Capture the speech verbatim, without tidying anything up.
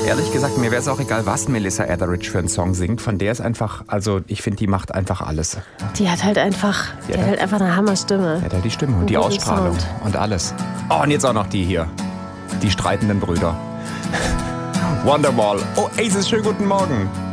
ehrlich gesagt, mir wäre es auch egal, was Melissa Etheridge für einen Song singt. Von der ist einfach, also ich finde, die macht einfach alles. Die hat halt einfach, die hat halt einfach eine Hammerstimme. Die hat halt die Stimme und die Ausstrahlung und alles. Oh, und jetzt auch noch die hier. Die streitenden Brüder. Wonderwall. Oasis, schönen guten Morgen.